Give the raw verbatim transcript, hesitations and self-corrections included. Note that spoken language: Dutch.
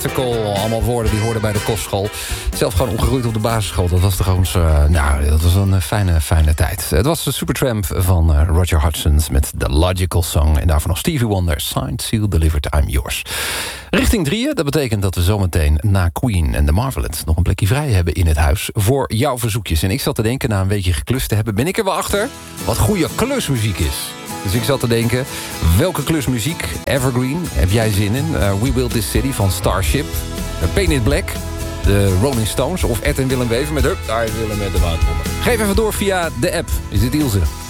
spectacle. Allemaal woorden die hoorden bij de kostschool. Zelf gewoon opgegroeid op de basisschool. Dat was toch gewoon uh, nou, dat was een fijne, fijne tijd. Het was de Supertramp van uh, Roger Hodgson's met The Logical Song. En daarvan nog Stevie Wonder, Signed, Sealed, Delivered, I'm Yours. Richting drieën, dat betekent dat we zometeen na Queen en The Marvelettes nog een plekje vrij hebben in het huis voor jouw verzoekjes. En ik zat te denken, na een weekje geklust te hebben, ben ik er wel achter wat goede klusmuziek is. Dus ik zat te denken, welke klusmuziek, Evergreen, heb jij zin in? Uh, We Built This City van Starship, uh, Painted Black, de Rolling Stones of Ed en Willem Wever met Hup, daar is Willem met de waterpompen. Geef even door via de app. Is dit Ilse?